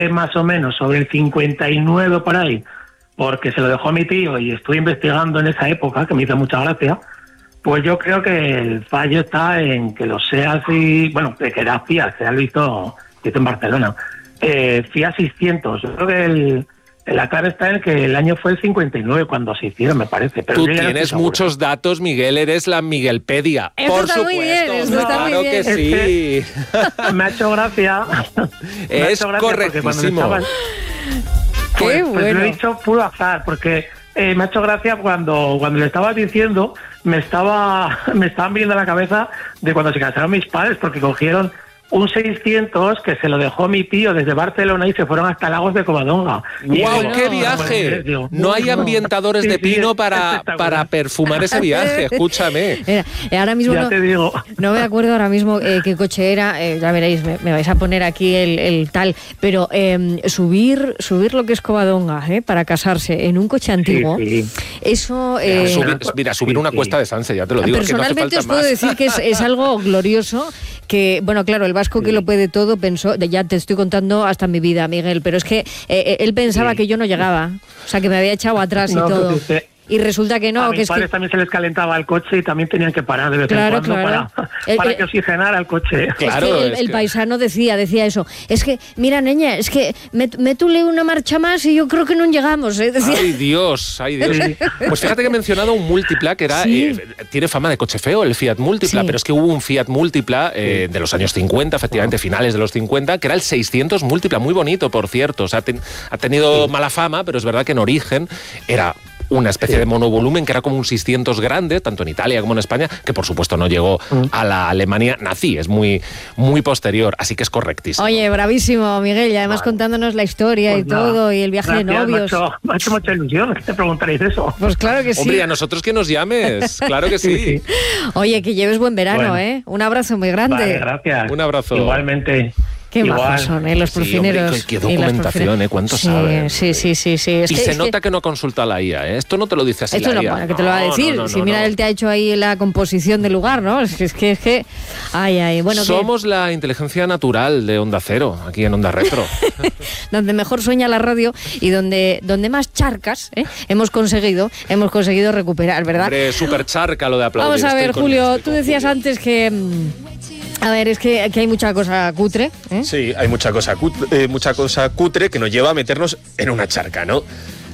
más o menos sobre el 59 por ahí, porque se lo dejó a mi tío y estuve investigando en esa época, que me hizo mucha gracia, pues yo creo que el fallo está en que los SEAT y, bueno, que era Fiat, SEAT lo hizo en Barcelona, Fiat 600, yo creo que la clave está en que el año fue el 59 cuando se hicieron, me parece. Pero tú tienes muchos datos, Miguel, eres la Miguelpedia. Eso por está supuesto, muy bien, eso está claro muy bien. que sí. Me ha hecho gracia. Es correctísimo. Qué Pues bueno. lo he dicho puro azar, porque me ha hecho gracia cuando le estabas diciendo, me estaban viniendo a la cabeza de cuando se casaron mis padres, porque cogieron un 600 que se lo dejó mi tío desde Barcelona y se fueron hasta Lagos de Covadonga. ¡Guau, qué viaje! No hay ambientadores de pino para perfumar ese viaje, escúchame. Mira, ahora mismo Ya te digo. no me acuerdo ahora mismo qué coche era, ya veréis, me vais a poner aquí el tal, pero subir lo que es Covadonga para casarse en un coche antiguo, Sí. eso... Subir una cuesta de Sanse, ya te lo digo. Personalmente es que no os hace puedo falta decir que es algo glorioso, que, bueno, claro, el vasco que lo puede todo pensó, ya te estoy contando hasta mi vida, Miguel, pero es que él pensaba que yo no llegaba, o sea, que me había echado atrás y todo. Pues, y resulta que no, a que mis es padres que... también se les calentaba el coche y también tenían que parar de vez en cuando para que oxigenara el coche. Claro, es que el paisano decía eso. Es que, mira, niña, es que métule una marcha más y yo creo que no llegamos. Decía. ¡Ay, Dios! ¡Ay, Dios! Pues fíjate que he mencionado un Multipla que era... Sí. tiene fama de coche feo, el Fiat Multipla, Sí. pero es que hubo un Fiat Multipla de los años 50, efectivamente, finales de los 50, que era el 600 Multipla, muy bonito, por cierto. O sea, ha tenido mala fama, pero es verdad que en origen era una especie de monovolumen que era como un 600 grande, tanto en Italia como en España, que por supuesto no llegó a la Alemania nazi, es muy, muy posterior, así que es correctísimo. Oye, bravísimo, Miguel, y además contándonos la historia Pues y todo, y el viaje de novios. Me ha hecho mucha ilusión que te preguntaréis eso. Pues claro que sí. Hombre, a nosotros que nos llames, claro que sí. Oye, que lleves buen verano, Bueno. Un abrazo muy grande. Vale, gracias. Un abrazo. Igualmente. Qué majos son, los Sí, porcineros. hombre, qué y las documentación, porcineras. cuánto Sí, saben. Sí. Es Y que, se nota que no consulta la IA, ¿eh? Esto no te lo dice así esto la no, IA. bueno, que te lo va a decir. Si mira, él te ha hecho ahí la composición del lugar, ¿no? Es que... Ay, bueno. Somos la inteligencia natural de Onda Cero, aquí en Onda Retro. Donde mejor sueña la radio y donde más charcas hemos conseguido recuperar, ¿verdad? Hombre, súper charca lo de aplaudir. Vamos a ver, Estoy con- Julio, estoy tú con decías Julio. antes que... A ver, es que aquí hay mucha cosa cutre, ¿eh? Sí, hay mucha cosa cutre que nos lleva a meternos en una charca, ¿no?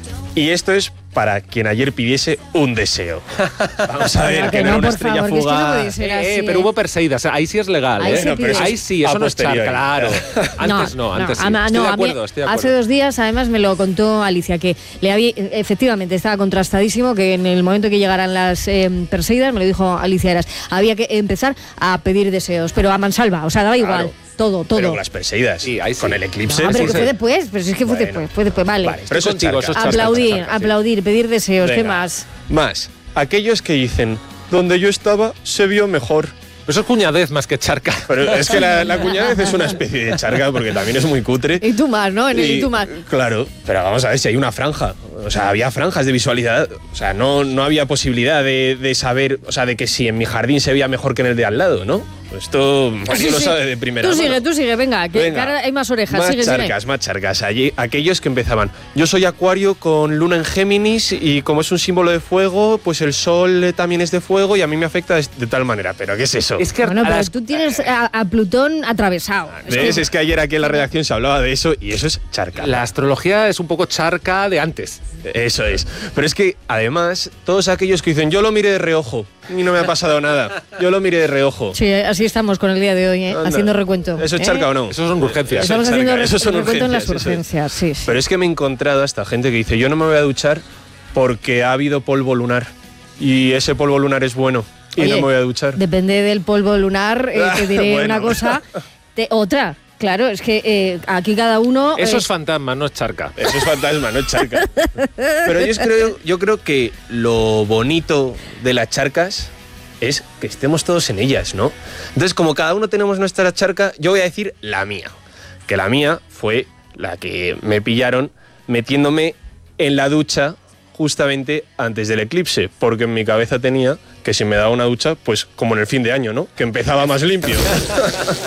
Y esto es para quien ayer pidiese un deseo. Vamos a ver, Que que no no, era una por estrella favor, que es que no fugaz. puede ser así, Pero hubo Perseidas, ahí sí es legal, Ahí ¿eh? se pide. Ahí sí, eso A no es charca, posteriori. claro. Antes no, antes sí. Ama, Estoy de a mí acuerdo, estoy de acuerdo. hace 2 días, además, me lo contó Alicia, que le había, efectivamente estaba contrastadísimo, que en el momento que llegaran las Perseidas, me lo dijo Alicia Eras, había que empezar a pedir deseos, pero a mansalva, o sea, daba igual, Claro. todo. Pero con las Perseidas, Sí, ahí sí. con el eclipse. No, pero sí, que fue después, pero si es que fue Bueno. después, vale. Vale, pero eso es contigo, charca. eso es charca. Aplaudir, pedir deseos, ¿qué Venga. más? Más, aquellos que dicen, donde yo estaba se vio mejor. Eso es cuñadez más que charca. Pero es que la cuñadez es una especie de charca porque también es muy cutre. Y tú más, ¿no? Y tú más. Claro, pero vamos a ver si hay una franja. O sea, había franjas de visualidad. O sea, no había posibilidad de saber, o sea, de que si en mi jardín se veía mejor que en el de al lado, ¿no? Pues esto Sí, lo sí. sabe de primera mano. Tú sigue, venga, que ahora hay más orejas. Más Sigue. charcas. Allí, aquellos que empezaban. Yo soy Acuario con luna en Géminis y como es un símbolo de fuego, pues el sol también es de fuego y a mí me afecta de tal manera. ¿Pero qué es eso? Es que Bueno, a pero las- tú tienes a Plutón atravesado. ¿Ves? Es que ayer aquí en la redacción se hablaba de eso y eso es charca. la astrología es un poco charca de antes. Eso es. Pero es que, además, todos aquellos que dicen, yo lo miré de reojo y no me ha pasado nada. Yo lo miré de reojo. Sí, así estamos con el día de hoy, Anda. haciendo recuento. ¿Eso es charca o no? Eso son urgencias. Eso Estamos es haciendo charca, eso son recuento en las urgencias, eso es. urgencias, sí. Pero es que me he encontrado a esta gente que dice, yo no me voy a duchar porque ha habido polvo lunar. Y ese polvo lunar es bueno. Y Oye, no me voy a duchar. Depende del polvo lunar, te diré Bueno. una cosa, otra. Claro, es que aquí cada uno... Eso es fantasma, no es charca. Eso es fantasma, no es charca. Pero yo creo que lo bonito de las charcas es que estemos todos en ellas, ¿no? Entonces, como cada uno tenemos nuestra charca, yo voy a decir la mía. Que la mía fue la que me pillaron metiéndome en la ducha justamente antes del eclipse, porque en mi cabeza tenía que si me daba una ducha, pues como en el fin de año, ¿no? Que empezaba más limpio.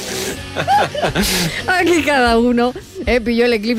Aquí cada uno pilló el eclipse